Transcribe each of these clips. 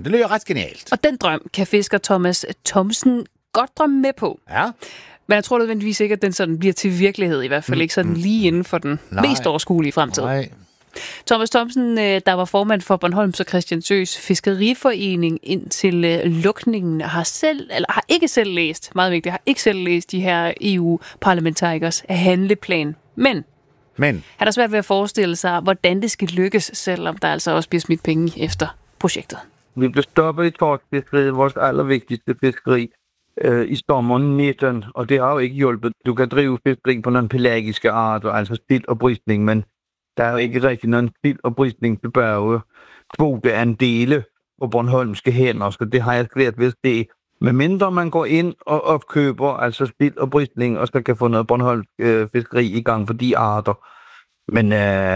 Det lyder ret genialt. Og den drøm kan fisker Thomas Thomsen godt drømme med på. Ja. Men jeg tror nødvendigvis ikke, at den sådan bliver til virkelighed, i hvert fald ikke sådan lige inden for den mest overskuelige fremtid. Nej. Thomas Thomsen, der var formand for Bornholms og Christiansøs Fiskeriforening indtil lukningen, har ikke selv læst, meget vigtigt, har ikke selv læst de her EU-parlamentarikers handleplan. Men han er svært ved at forestille sig, hvordan det skal lykkes, selvom der altså også bliver smidt penge efter projektet. Vi blev stoppet i torskfiskeriet, vores allervigtigste fiskeri, i sommeren 19, og det har jo ikke hjulpet. Du kan drive fiskeri på nogle pelagiske arter, altså sild og bristning, men der er jo ikke rigtig nogen sild og bristning tilbage. Kvoteandele på bornholmske hænder, så det har jeg svært ved at se. Men mindre man går ind og opkøber, altså sild og bristning, og så kan få noget bornholmsk fiskeri i gang for de arter. Men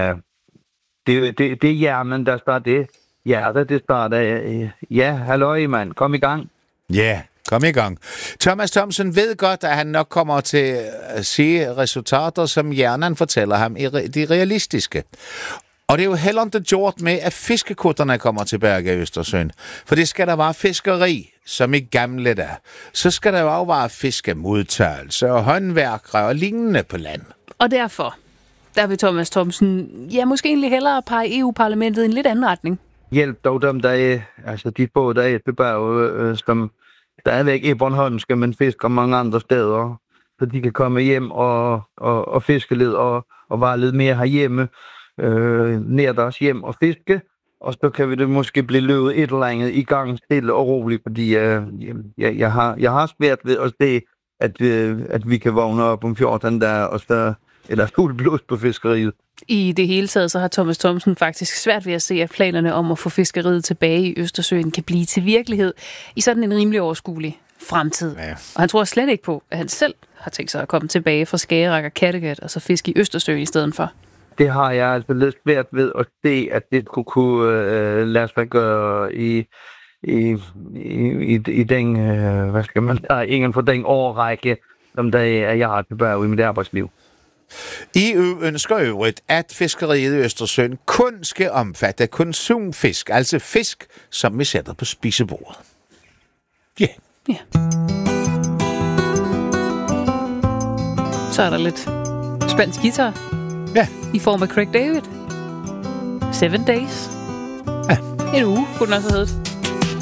det er hjernen, der starter det. Hjertet, det starter, ja, halløj mand, kom i gang. Ja, kom i gang. Thomas Thomsen ved godt, at han nok kommer til at se resultater, som hjernen fortæller ham, de realistiske. Og det er jo heller ikke gjort med, at fiskekutterne kommer tilbage i Østersøen. For det skal der være fiskeri, som i gamle dage. Så skal der jo også være fiskemodtagelse og håndværkere og lignende på land. Og derfor, der vil Thomas Thomsen, måske egentlig hellere pege EU-parlamentet i en lidt anden retning. Hjælp dog dem, der er, altså de få, der er tilbage, som stadigvæk er bornholmske, men fisker mange andre steder, så de kan komme hjem og fiske lidt og være lidt mere herhjemme, nær deres hjem og fiske, og så kan vi det måske blive løbet et eller andet i gang stille og roligt, fordi jeg har svært ved at se, at vi kan vågne op om 14 dage og så eller fuld blod på fiskeriet. I det hele taget, så har Thomas Thomsen faktisk svært ved at se, at planerne om at få fiskeriet tilbage i Østersøen kan blive til virkelighed i sådan en rimelig overskuelig fremtid. Ja. Og han tror slet ikke på, at han selv har tænkt sig at komme tilbage fra Skagerrak og Kattegat og så fiske i Østersøen i stedet for. Det har jeg altså lidt svært ved at se, at det kunne lade sig gøre i den, hvad skal man sige, ingen for den årrække, som der er, jeg har tilbage i mit arbejdsliv. EU ønsker øvrigt, at fiskeriet i Østersøen kun skal omfatte konsumfisk, altså fisk, som vi sætter på spisebordet. Ja. Yeah. Så er der lidt spansk guitar. Ja. I form af Craig David. 7 Days. Ja. En uge, kunne den også have heddet.